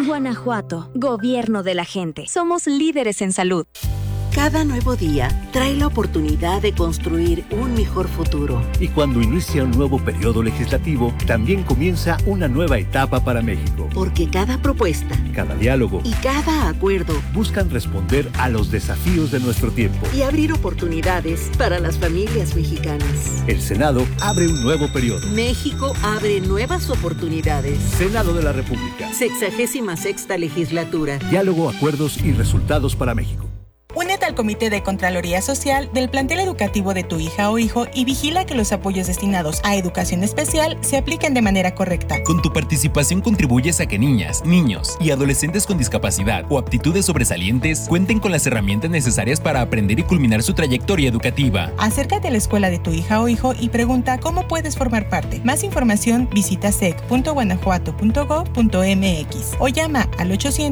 Guanajuato, gobierno de la gente. Somos líderes en salud. Cada nuevo día trae la oportunidad de construir un mejor futuro. Y cuando inicia un nuevo periodo legislativo, también comienza una nueva etapa para México. Porque cada propuesta, cada diálogo y cada acuerdo buscan responder a los desafíos de nuestro tiempo y abrir oportunidades para las familias mexicanas. El Senado abre un nuevo periodo. México abre nuevas oportunidades. Senado de la República. 66ª legislatura. Diálogo, acuerdos y resultados para México. Únete al Comité de Contraloría Social del plantel educativo de tu hija o hijo y vigila que los apoyos destinados a educación especial se apliquen de manera correcta. Con tu participación contribuyes a que niñas, niños y adolescentes con discapacidad o aptitudes sobresalientes cuenten con las herramientas necesarias para aprender y culminar su trayectoria educativa. Acércate a la escuela de tu hija o hijo y pregunta cómo puedes formar parte. Más información visita sec.guanajuato.gov.mx o llama al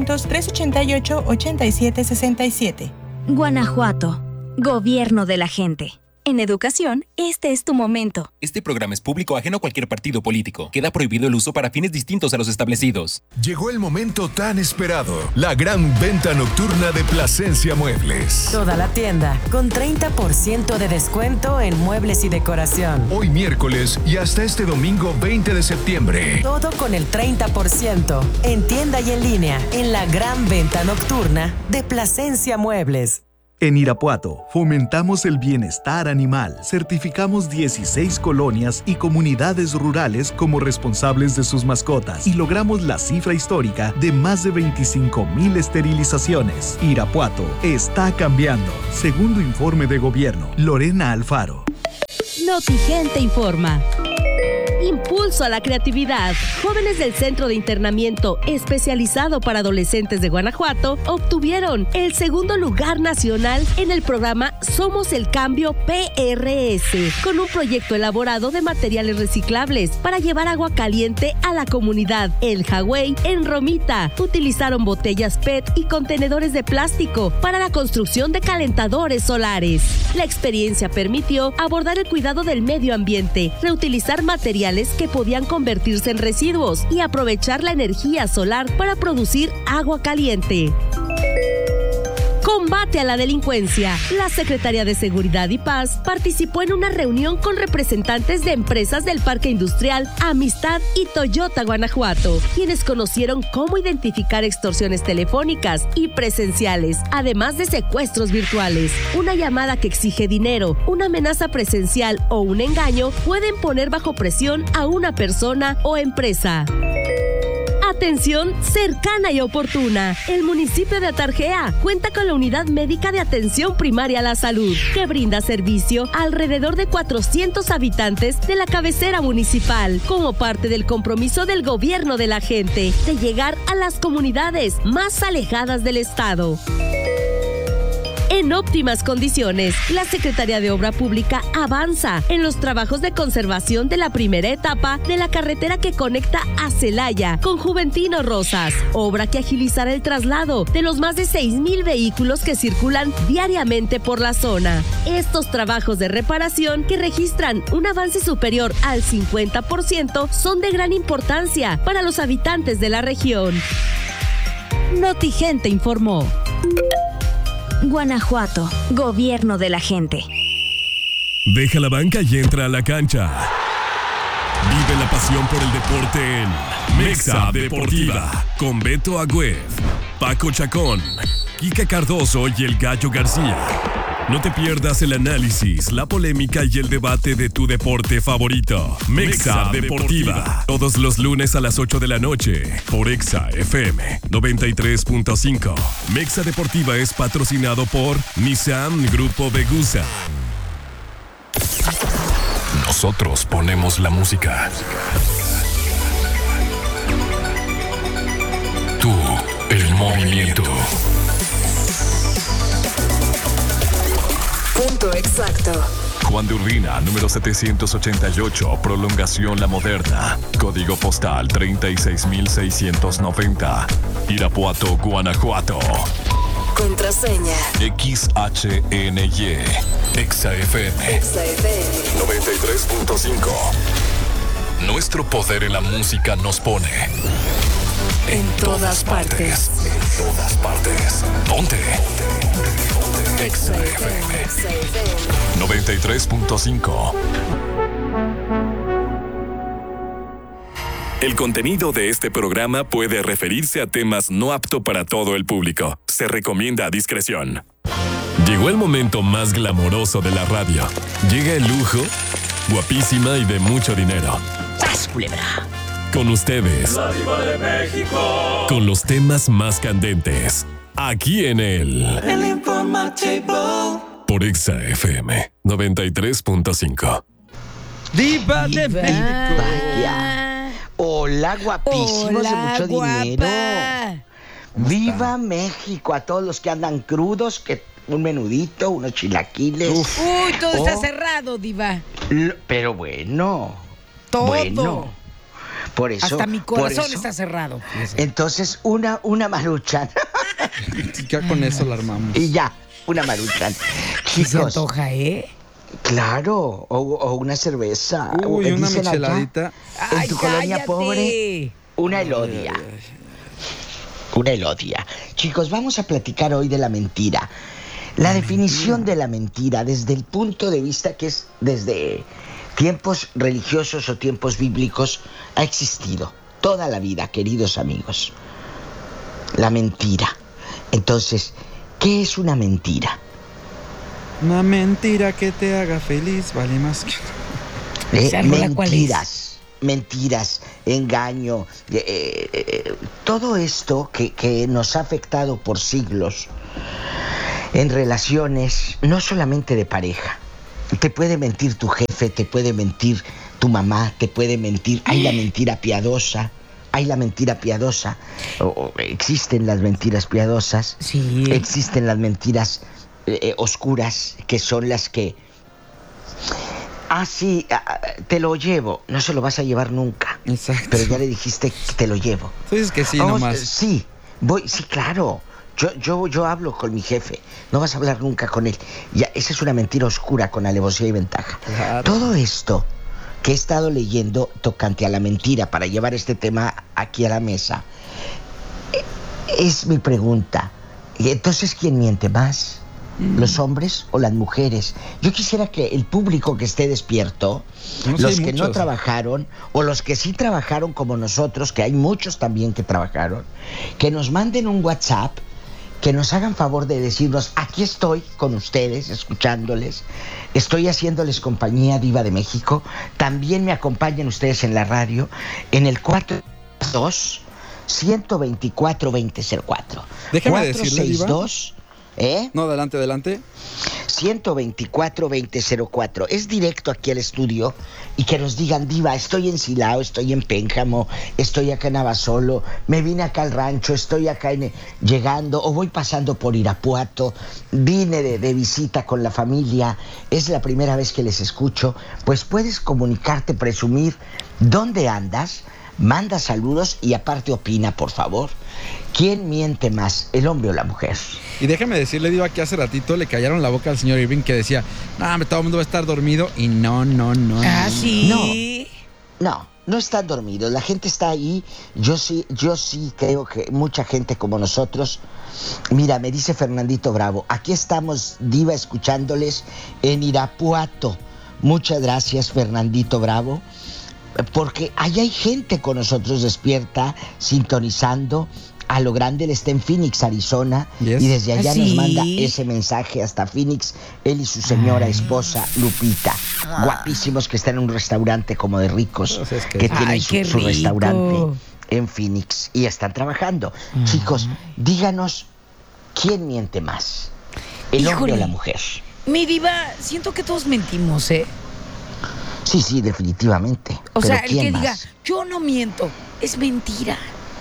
800-388-8767. Guanajuato, gobierno de la gente. En educación, este es tu momento. Este programa es público ajeno a cualquier partido político. Queda prohibido el uso para fines distintos a los establecidos. Llegó el momento tan esperado. La gran venta nocturna de Plasencia Muebles. Toda la tienda con 30% de descuento en muebles y decoración. Hoy miércoles y hasta este domingo 20 de septiembre. Todo con el 30% en tienda y en línea en la gran venta nocturna de Plasencia Muebles. En Irapuato, fomentamos el bienestar animal. Certificamos 16 colonias y comunidades rurales como responsables de sus mascotas y logramos la cifra histórica de más de 25,000 esterilizaciones. Irapuato está cambiando. Segundo informe de gobierno, Lorena Alfaro. Notigente informa. Impulso a la creatividad. Jóvenes del Centro de Internamiento Especializado para Adolescentes de Guanajuato obtuvieron el segundo lugar nacional en el programa Somos el Cambio PRS, con un proyecto elaborado de materiales reciclables para llevar agua caliente a la comunidad. El Hawái en Romita utilizaron botellas PET y contenedores de plástico para la construcción de calentadores solares. La experiencia permitió abordar el cuidado del medio ambiente, reutilizar materiales que podían convertirse en residuos y aprovechar la energía solar para producir agua caliente. Combate a la delincuencia. La Secretaría de Seguridad y Paz participó en una reunión con representantes de empresas del Parque Industrial Amistad y Toyota Guanajuato, quienes conocieron cómo identificar extorsiones telefónicas y presenciales, además de secuestros virtuales. Una llamada que exige dinero, una amenaza presencial o un engaño pueden poner bajo presión a una persona o empresa. Atención cercana y oportuna. El municipio de Atarjea cuenta con la Unidad Médica de Atención Primaria a la Salud, que brinda servicio a alrededor de 400 habitantes de la cabecera municipal, como parte del compromiso del gobierno de la gente de llegar a las comunidades más alejadas del estado. En óptimas condiciones, la Secretaría de Obra Pública avanza en los trabajos de conservación de la primera etapa de la carretera que conecta a Celaya con Juventino Rosas, obra que agilizará el traslado de los más de 6,000 vehículos que circulan diariamente por la zona. Estos trabajos de reparación, que registran un avance superior al 50%, son de gran importancia para los habitantes de la región. Notigente informó. Guanajuato, gobierno de la gente. Deja la banca y entra a la cancha. Vive la pasión por el deporte en Mexa Deportiva, con Beto Agüed, Paco Chacón, Kika Cardoso y el Gallo García. No te pierdas el análisis, la polémica y el debate de tu deporte favorito. Mexa Deportiva. Todos los lunes a las 8 de la noche por Exa FM 93.5. Mexa Deportiva es patrocinado por Nissan Grupo Vegusa. Nosotros ponemos la música. Tú, el movimiento. Punto exacto. Juan de Urbina, número 788, prolongación La Moderna. Código postal 36690. Irapuato, Guanajuato. Contraseña XHNY. Exa FM. Exa FM 93.5. Nuestro poder en la música nos pone En todas partes. En todas partes. Ponte. Exa FM 93.5. El contenido de este programa puede referirse a temas no apto para todo el público. Se recomienda discreción. Llegó el momento más glamoroso de la radio. Llega el lujo, guapísima y de mucho dinero. ¡Sas, culebra! Con ustedes. ¡La Diva de México! Con los temas más candentes. Aquí en el Informativo. Por Exa FM 93.5. ¡Diva de México! Vaya. Hola, guapísimos. Hola, de mucho guapa. dinero. ¡Viva México! A todos los que andan crudos, que un menudito, unos chilaquiles. Uy, todo está cerrado, Diva. Pero bueno. Todo. Bueno. Por eso. Hasta mi corazón por eso. está cerrado. Entonces, una maruchan. Ya con eso la armamos. Y ya, una maruchan. ¿Qué se antoja, Claro, o una cerveza. Uy, una Dicen allá, micheladita. En tu colonia cállate. pobre, una elodia. Una elodia. Chicos, vamos a platicar hoy de la mentira. La definición de la mentira desde el punto de vista que es desde tiempos religiosos o tiempos bíblicos ha existido toda la vida, queridos amigos. La mentira. Entonces, ¿qué es una mentira? Una mentira que te haga feliz vale más que... Mentiras, engaño, todo esto que nos ha afectado por siglos en relaciones, no solamente de pareja. Te puede mentir tu jefe, te puede mentir tu mamá, te puede mentir. Hay la mentira piadosa. Existen las mentiras piadosas. Sí. Existen las mentiras oscuras, que son las que... sí, te lo llevo. No se lo vas a llevar nunca. Exacto. Pero ya le dijiste que te lo llevo. Tú dices que sí, nomás. Sí, claro. Yo hablo con mi jefe. No vas a hablar nunca con él. Ya, esa es una mentira oscura con alevosía y ventaja. Claro. Todo esto que he estado leyendo tocante a la mentira para llevar este tema aquí a la mesa, es mi pregunta. Entonces, ¿quién miente más? ¿Los hombres o las mujeres? Yo quisiera que el público que esté despierto, los que no trabajaron o los que sí trabajaron como nosotros, que hay muchos también que trabajaron, que nos manden un WhatsApp, que nos hagan favor de decirnos: aquí estoy con ustedes, escuchándoles, estoy haciéndoles compañía, Diva de México. También me acompañan ustedes en la radio en el 422-124-2004. Déjame decirle, Diva. 462 No, adelante. 124-2004. Es directo aquí al estudio y que nos digan: Diva, estoy en Silao, estoy en Pénjamo, estoy acá en Abasolo, me vine acá al rancho, estoy acá llegando, o voy pasando por Irapuato, vine de visita con la familia, es la primera vez que les escucho. Pues puedes comunicarte, presumir dónde andas, manda saludos y aparte opina, por favor. ¿Quién miente más, el hombre o la mujer? Y déjame decirle, Diva, que hace ratito le callaron la boca al señor Irving, que decía: todo el mundo va a estar dormido. Y no. ¿Sí? No están dormidos. La gente está ahí. Yo sí creo que mucha gente como nosotros. Mira, me dice Fernandito Bravo: aquí estamos, Diva, escuchándoles en Irapuato. Muchas gracias, Fernandito Bravo. Porque ahí hay gente con nosotros despierta, sintonizando. A lo grande, él está en Phoenix, Arizona. Yes. Y desde allá ¿Sí? nos manda ese mensaje hasta Phoenix. Él y su señora esposa, Lupita. Guapísimos, que están en un restaurante como de ricos. Pues que tienen su rico. restaurante en Phoenix. Y están trabajando. Chicos, díganos, ¿quién miente más? ¿El hombre o la mujer? Mi Diva, siento que todos mentimos, Sí, definitivamente. O sea, ¿pero el que quién diga: más? yo no miento, es mentira.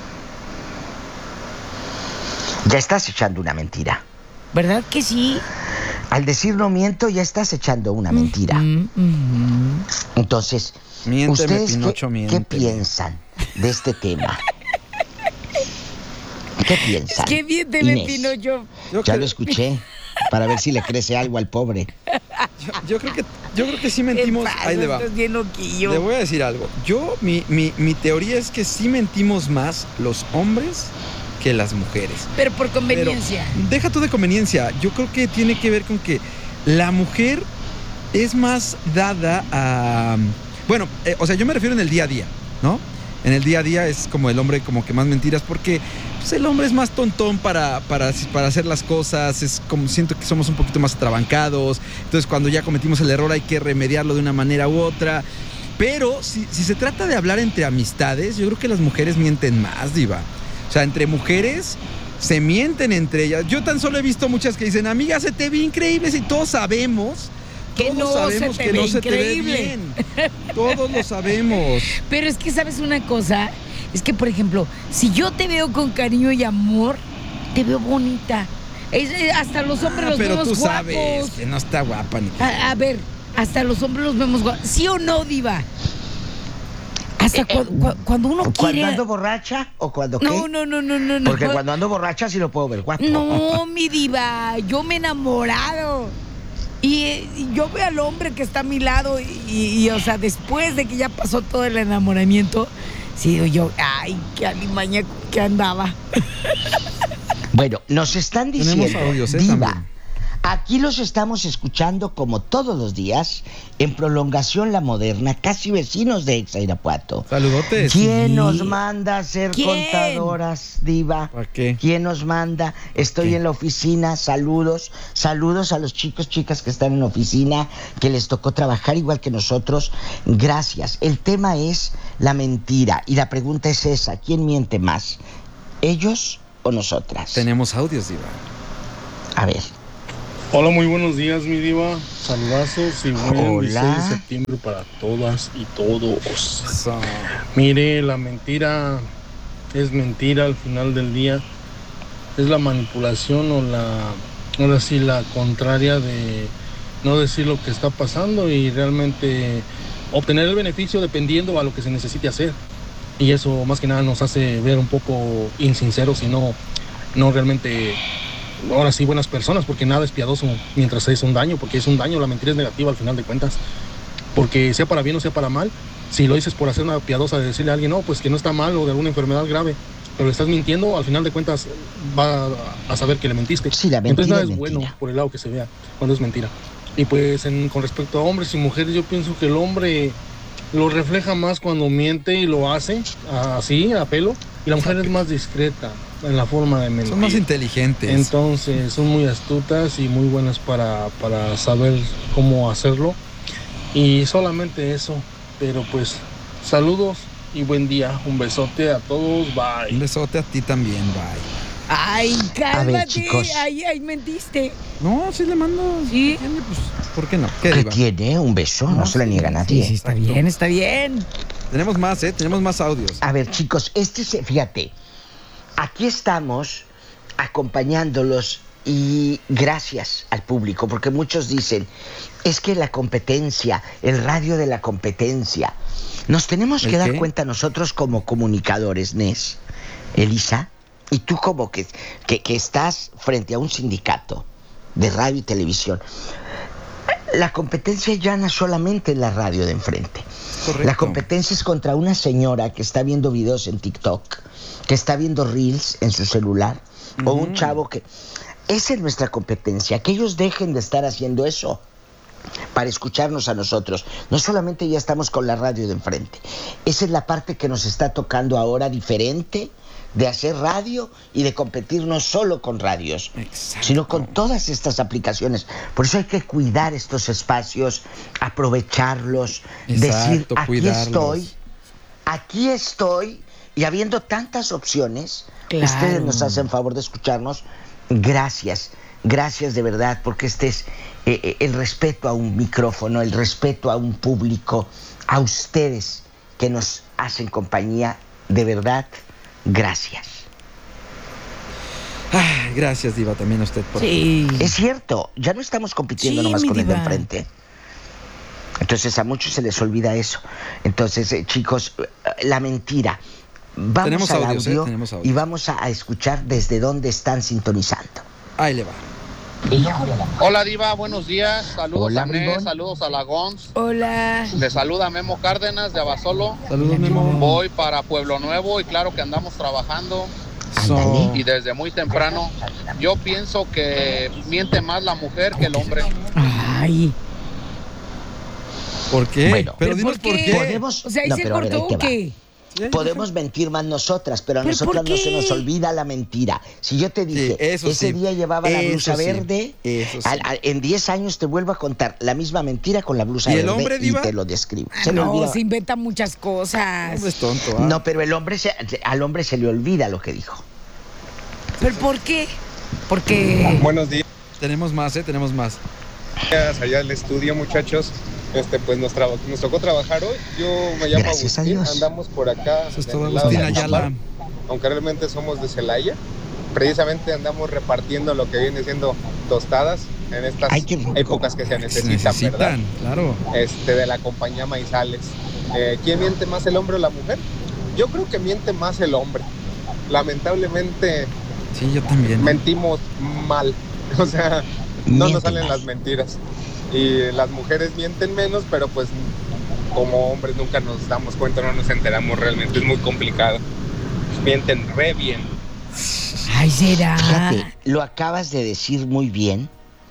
Ya estás echando una mentira. ¿Verdad que sí? Al decir no miento, ya estás echando una mentira. Entonces, Miénteme, ¿ustedes Pinocho, qué miénteme. piensan de este tema? ¿Qué piensan? ¡Qué bien te me Inés? Pinocho! Ya lo escuché, para ver si le crece algo al pobre. Yo creo que Yo creo que sí mentimos. Ahí le va. Estás bien loquillo. Le voy a decir algo. Mi teoría es que sí mentimos más los hombres que las mujeres. Pero por conveniencia. Pero deja tú de conveniencia. Yo creo que tiene que ver con que la mujer es más dada a... Bueno, o sea, yo me refiero en el día a día, ¿no? En el día a día es como el hombre como que más mentiras porque pues, el hombre es más tontón para hacer las cosas, es como siento que somos un poquito más atrabancados, entonces cuando ya cometimos el error hay que remediarlo de una manera u otra, pero si se trata de hablar entre amistades, yo creo que las mujeres mienten más, Diva. O sea, entre mujeres se mienten entre ellas. Yo tan solo he visto muchas que dicen, amiga, se te ve increíble, y todos sabemos. Que no sabemos se te que ve no se te ve increíble. bien. Todos lo sabemos. Pero es que, ¿sabes una cosa? Es que, por ejemplo, si yo te veo con cariño y amor, te veo bonita. Hasta los hombres los pero vemos tú guapos. sabes que no está guapa ni. A ver, hasta los hombres los vemos guapos. ¿Sí o no, Diva? Hasta cuando uno quiere... ¿Cuando ando borracha o cuando qué? No. Porque cuando ando borracha sí lo puedo ver guapo. No, mi Diva, yo me he enamorado. Y yo veo al hombre que está a mi lado y, o sea, después de que ya pasó todo el enamoramiento, sí digo yo, ay, qué alimaña que andaba. Bueno, nos están diciendo, Tenemos audios, Diva, también. aquí los estamos escuchando como todos los días en Prolongación La Moderna, casi vecinos de Exa Irapuato. Saludotes. ¿Quién Sí. nos manda a ser ¿Quién? contadoras, Diva? ¿Para qué? ¿Quién nos manda? Estoy en la oficina, saludos a los chicas que están en la oficina, que les tocó trabajar igual que nosotros. Gracias. El tema es la mentira y la pregunta es esa, ¿quién miente más? ¿Ellos o nosotras? Tenemos audios, Diva. A ver. Hola, muy buenos días, mi Diva. Saludazos y buen Hola. 16 de septiembre para todas y todos. So. Mire, la mentira es mentira al final del día. Es la manipulación o ahora sí, la contraria de no decir lo que está pasando y realmente obtener el beneficio dependiendo a lo que se necesite hacer. Y eso más que nada nos hace ver un poco insinceros y no realmente... Ahora sí, buenas personas, porque nada es piadoso mientras es un daño, porque es un daño, la mentira es negativa al final de cuentas. Porque sea para bien o sea para mal, si lo dices por hacer una piadosa de decirle a alguien, no, pues que no está mal o de alguna enfermedad grave, pero le estás mintiendo, al final de cuentas va a saber que le mentiste. Sí, la mentira. Entonces nada es es mentira. bueno por el lado que se vea cuando es mentira. Y pues con respecto a hombres y mujeres, yo pienso que el hombre lo refleja más cuando miente y lo hace así, a pelo, y la mujer es más discreta en la forma de mentir. Son más inteligentes. Entonces son muy astutas y muy buenas para saber cómo hacerlo. Y solamente eso. Pero pues saludos y buen día. Un besote a todos. Bye. Un besote a ti también, bye. Ay, cálmate. A ver, chicos. Ay, mentiste. No, sí le mando. ¿Sí? Pues, ¿por qué no? ¿Qué, ¿Qué Diva? tiene? Un beso, no se le niega a nadie. Sí, está bien, está bien. Tenemos más, tenemos más audios. A ver, chicos, fíjate, aquí estamos acompañándolos y gracias al público, porque muchos dicen, es que la competencia, el radio de la competencia, nos tenemos que dar cuenta nosotros como comunicadores, Nes, Elisa, y tú como que estás frente a un sindicato de radio y televisión. La competencia ya no solamente en la radio de enfrente. Correcto. La competencia es contra una señora que está viendo videos en TikTok, que está viendo reels en su celular, o un chavo que... Esa es nuestra competencia, que ellos dejen de estar haciendo eso para escucharnos a nosotros. No solamente ya estamos con la radio de enfrente. Esa es la parte que nos está tocando ahora diferente de hacer radio y de competir no solo con radios, sino con todas estas aplicaciones. Por eso hay que cuidar estos espacios, aprovecharlos, decir, aquí estoy, y habiendo tantas opciones, ustedes nos hacen favor de escucharnos. Gracias de verdad, porque este es el respeto a un micrófono, el respeto a un público, a ustedes que nos hacen compañía, de verdad. Gracias. Ay, gracias, Diva, también a usted. Sí. Es cierto, ya no estamos compitiendo nomás con el de enfrente. Entonces a muchos se les olvida eso. Entonces, chicos, la mentira. Vamos al audio y vamos a escuchar desde dónde están sintonizando. Ahí le va. Hola Diva, buenos días. Saludos. Hola, a Nes, amigón. saludos a la Gons. Hola. Le saluda Memo Cárdenas de Abasolo. Saludos, Memo. Voy para Pueblo Nuevo y claro que andamos trabajando. So- Y desde muy temprano. Yo pienso que miente más la mujer que el hombre. Ay. ¿Por qué? Bueno, pero dinos por qué. Podemos, O sea, ¿ahí no, se pero a ver, cortó ahí o te va. qué? Podemos mentir más nosotras, pero a ¿Pero nosotras por no se qué? nos olvida la mentira. Si yo te dije, eso ese sí. día llevaba la Eso blusa sí. verde, Eso sí. en 10 años te vuelvo a contar la misma mentira con la blusa ¿Y el verde hombre, Diva? y te lo describo. Se le No, olvida. se inventan muchas cosas. Hombre, es tonto. No, pero al hombre se le olvida lo que dijo. ¿Pero por qué? Porque... Buenos días. Tenemos más, tenemos más. Allá al estudio, muchachos. Pues nos tocó trabajar hoy. Yo me llamo Gracias a Agustín, Dios. andamos por acá. Eso es en todo, el lado Agustín de Ayala. Acapar, aunque realmente somos de Celaya. Precisamente andamos repartiendo lo que viene siendo tostadas en estas Ay, qué rico. épocas que se necesitan, ¿verdad? Claro. De la compañía Maizales. ¿Quién miente más, el hombre o la mujer? Yo creo que miente más el hombre. Lamentablemente Sí, yo también. mentimos mal. O sea, no Mienten nos salen mal. las mentiras. Y las mujeres mienten menos, pero pues como hombres nunca nos damos cuenta, no nos enteramos realmente. Es muy complicado. Mienten re bien. Ay, será. Fíjate, lo acabas de decir muy bien.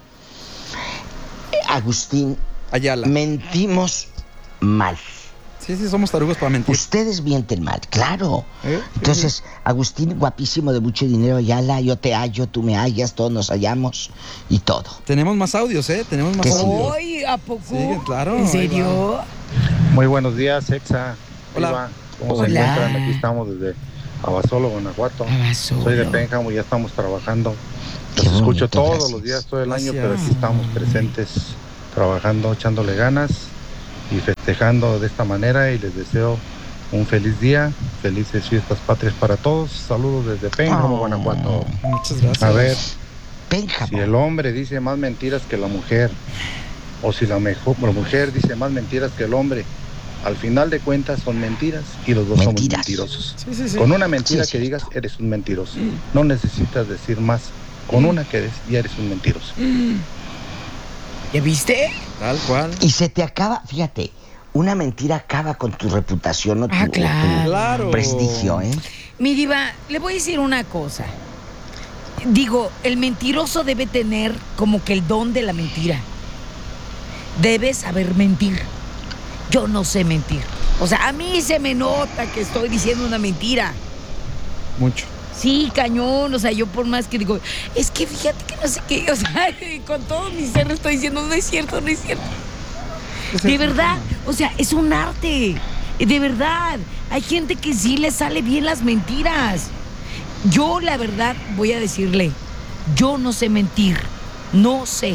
Agustín, Ayala. mentimos mal. Sí, somos tarugos para mentir. Ustedes mienten mal, claro. Entonces, Agustín, guapísimo, de mucho dinero, Ayala, yo te hallo, tú me hallas, todos nos hallamos y todo. Tenemos más audios, Tenemos más audios. Ay, ¿a poco? Sí, claro. ¿En ahí serio? va. Muy buenos días, Exa. Hola. Iva. ¿Cómo se Hola. encuentran? Aquí estamos desde Abasolo, Guanajuato. Abasolo. Soy de Pénjamo, ya estamos trabajando. Qué Los escucho bonito, todos gracias. los días, todo el año, Gracias. pero aquí estamos presentes, trabajando, echándole ganas y festejando de esta manera. Y les deseo un feliz día, felices fiestas patrias para todos. Saludos desde Pénjamo, Guanajuato. Muchas gracias. A ver, Pénjamo. si el hombre dice más mentiras que la mujer, o si la mujer dice más mentiras que el hombre, al final de cuentas son mentiras y los dos Mentiras. somos mentirosos. Sí. Con una mentira Sí, que sí. digas, eres un mentiroso. No necesitas decir más. Con una que des, ya eres un mentiroso. ¿Ya viste? Tal cual. Y se te acaba, fíjate, una mentira acaba con tu reputación o tu, o tu Claro. prestigio, ¿eh? Mi diva, le voy a decir una cosa. Digo, el mentiroso debe tener como que el don de la mentira. Debe saber mentir. Yo no sé mentir. O sea, a mí se me nota que estoy diciendo una mentira. Mucho. Sí, cañón. O sea, yo por más que digo, es que fíjate que no sé qué. O sea, con todo mi ser estoy diciendo, no es cierto, no es cierto. De verdad, o sea, es un arte. De verdad, hay gente que sí le sale bien las mentiras. Yo, la verdad, voy a decirle, yo no sé mentir. No sé.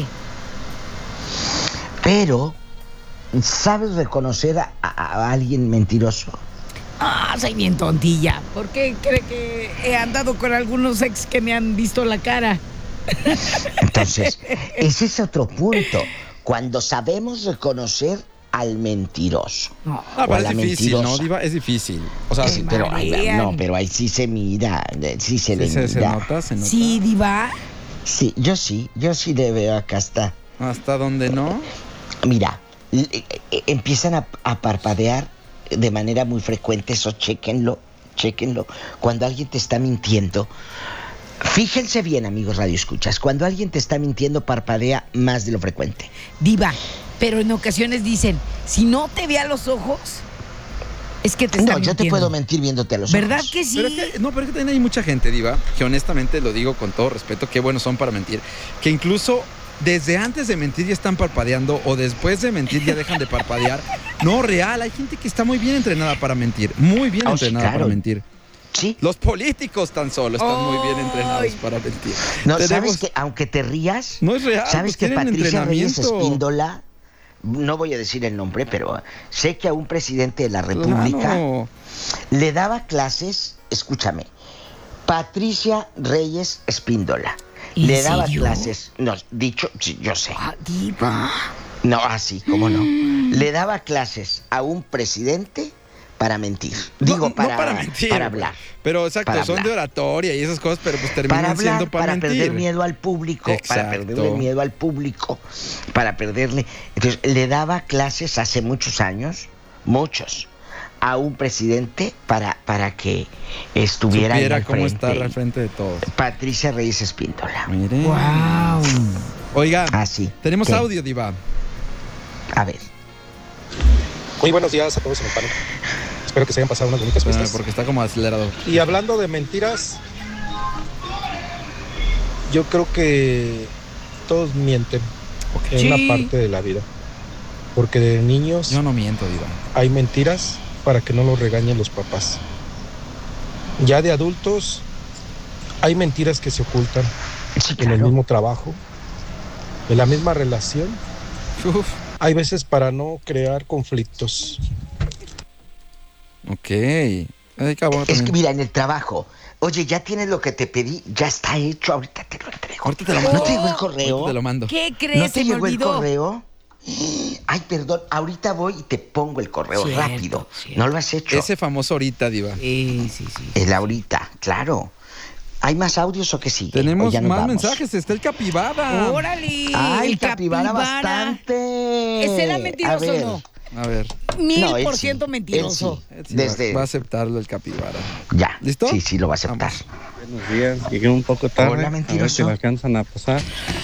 Pero, ¿sabes reconocer a alguien mentiroso? Ah, soy bien tontilla. ¿Por qué cree que he andado con algunos ex que me han visto la cara? Entonces, ese es otro punto. Cuando sabemos reconocer al mentiroso. No, o pero a es la difícil, mentirosa. ¿no, Diva? Es difícil. O sea, Sí, pero ahí sí se mira, sí se le se mira. nota, se nota. Sí, diva. Sí, yo sí le veo, acá está. ¿Hasta dónde no? Mira, empiezan a parpadear de manera muy frecuente, eso chéquenlo. Cuando alguien te está mintiendo, fíjense bien, amigos radioescuchas, cuando alguien te está mintiendo, parpadea más de lo frecuente. Diva, pero en ocasiones dicen, si no te ve a los ojos, es que te está No, yo te mintiendo. puedo mentir viéndote a los ¿Verdad ojos. que sí? Pero es que también hay mucha gente, Diva, que honestamente lo digo con todo respeto, qué buenos son para mentir, que incluso desde antes de mentir ya están parpadeando o después de mentir ya dejan de parpadear. No, real, hay gente que está muy bien entrenada para mentir, muy bien Oh, sí, entrenada claro. para mentir. Sí. Los políticos tan solo están muy bien entrenados para mentir. No, Tenemos- ¿sabes que aunque te rías? No es real, ¿Sabes pues que tienen Patricia Reyes entrenamiento. Espíndola, no voy a decir el nombre, pero sé que a un presidente de la República Claro. le daba clases, escúchame, Patricia Reyes Espíndola. ¿En Le daba serio? clases, no, dicho, sí, yo sé. Ah, diva. No, así, ¿cómo no? Le daba clases a un presidente para mentir. Digo, no para mentir, para hablar. Pero exacto, para son hablar. de oratoria y esas cosas, pero pues terminan para hablar, siendo para mentir. perder miedo al público, para perderle miedo al público, para perderle. Entonces, le daba clases hace muchos años, a un presidente para que estuviera Supiera ahí al cómo frente. estar al frente de todos. Patricia Reyes Espíndola. Mire. Wow. Oiga, tenemos ¿Qué? audio, Diva. A ver. Muy buenos días a todos en el panel. Espero que se hayan pasado unas bonitas fiestas. Porque está como acelerado. Y hablando de mentiras, yo creo que todos mienten en una parte de la vida. Porque de niños... Yo no miento, Diva. Hay mentiras para que no los regañen los papás. Ya de adultos, hay mentiras que se ocultan en el mismo trabajo, en la misma relación. Hay veces para no crear conflictos. Ok. Es que mira, en el trabajo, oye, ya tienes lo que te pedí, ya está hecho, ahorita te lo entrego. Ahorita te lo mando. ¿No te llegó el correo? Ahorita te lo mando. ¿Qué crees? ¿No te Se me llegó el olvidó. correo? Ay, perdón, ahorita voy y te pongo el correo Cierto, rápido. ¿No lo has hecho? Ese famoso ahorita, Diva. Sí. El ahorita, claro. ¿Hay más audios o qué sigue? Tenemos ¿O ya nos más vamos? mensajes, está el capibara. ¡Órale! Ay, el capibara bastante. ¿Será mentiroso o no? A ver. 1000% mentiroso. Va a aceptarlo el capibara. Ya. ¿Listo? Sí, lo va a aceptar. Buenos días, llegué un poco tarde. Hola, mentiroso. A ver si me alcanzan a pasar.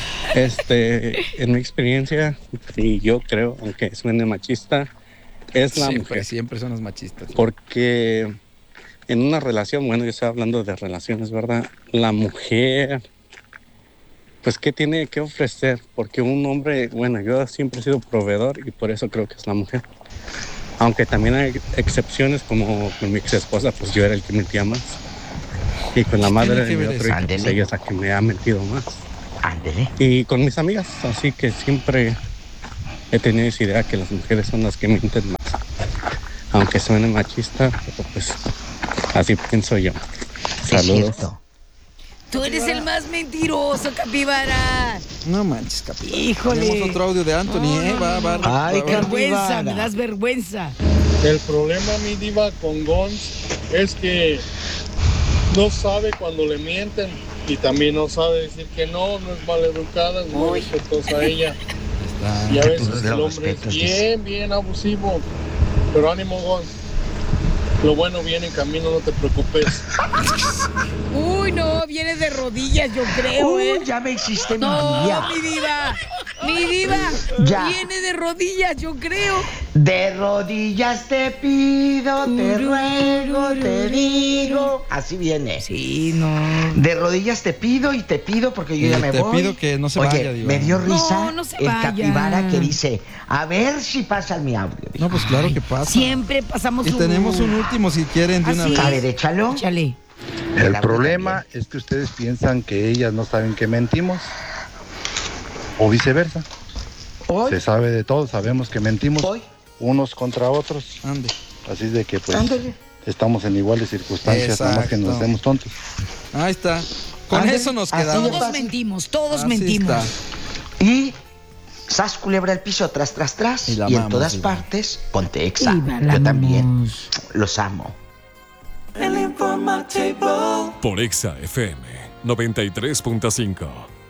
En mi experiencia, y yo creo, aunque suene machista, es la mujer. Siempre son los machistas. Porque en una relación, bueno, yo estoy hablando de relaciones, ¿verdad? La mujer, pues, ¿qué tiene que ofrecer? Porque un hombre, bueno, yo siempre he sido proveedor y por eso creo que es la mujer. Aunque también hay excepciones, como con mi ex esposa, pues yo era el que mentía más. Y con la madre de mi otro hijo, pues ella es la que me ha mentido más. Ándele. Y con mis amigas, así que siempre he tenido esa idea que las mujeres son las que mienten más. Aunque suene machista, pero pues así pienso yo. Saludos. Tú eres el más mentiroso, capibara. No manches, capibara. Híjole. Tenemos otro audio de Anthony, Ay, vergüenza, me das vergüenza. El problema, mi diva, con Gons es que no sabe cuando le mienten y también no sabe decir que no es maleducada, no es respetuosa a ella. Y a veces el hombre es bien abusivo. Pero ánimo, Gons. Lo bueno viene en camino, no te preocupes. Uy, no, viene de rodillas, yo creo, ya me hiciste mi no, día. Mi diva, Ya. viene de rodillas, yo creo. De rodillas te pido, te ruego, te digo. Así viene. Sí, no. De rodillas te pido y te pido porque yo ya me te voy. pido que no se Oye, vaya, Diva. me dio risa No se el vaya. capibara que dice, a ver si pasa mi audio. No, pues claro que pasa. Siempre pasamos Y tenemos un último si quieren de una vez. A ver, échalo. Échale. El problema es que ustedes piensan que ellas no saben que mentimos o viceversa. Se sabe de todo, sabemos que mentimos unos contra otros. Así de que pues estamos en iguales circunstancias, nada más que nos Exacto. hacemos tontos. Ahí está. Con eso nos quedamos. Todos mentimos, todos Así mentimos. está. Y sas culebra el piso, tras, Y la y en amamos, todas Diva. partes, ponte exa. Diva, la Yo también. amamos. Los amo. El informativo. Por Exa FM 93.5.